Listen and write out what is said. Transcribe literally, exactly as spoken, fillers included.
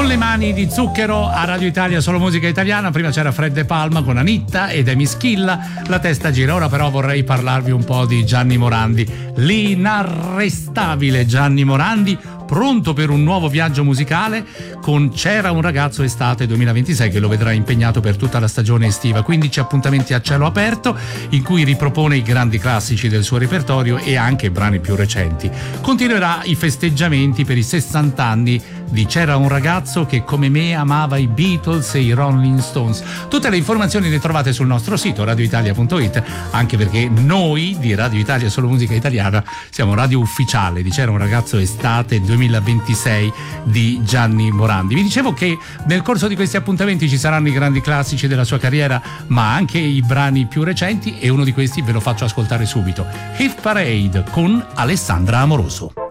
Con le mani di zucchero a Radio Italia, solo musica italiana. Prima c'era Fred De Palma con Anitta ed Emi Schilla. La testa gira. Ora però vorrei parlarvi un po' di Gianni Morandi, l'inarrestabile Gianni Morandi, pronto per un nuovo viaggio musicale con C'era un ragazzo estate duemilaventisei, che lo vedrà impegnato per tutta la stagione estiva. quindici appuntamenti a cielo aperto in cui ripropone i grandi classici del suo repertorio e anche i brani più recenti. Continuerà i festeggiamenti per i sessanta anni di C'era un ragazzo che come me amava i Beatles e i Rolling Stones. Tutte le informazioni le trovate sul nostro sito radio italia punto it, anche perché noi di Radio Italia Solo Musica Italiana siamo radio ufficiale di C'era un ragazzo estate duemilaventisei di Gianni Morandi. Vi dicevo che nel corso di questi appuntamenti ci saranno i grandi classici della sua carriera, ma anche i brani più recenti, e uno di questi ve lo faccio ascoltare subito: Hit Parade con Alessandra Amoroso.